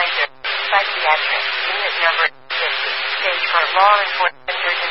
Advisor, Psychiatric, Unit Number 50, Stage for Law Enforcement.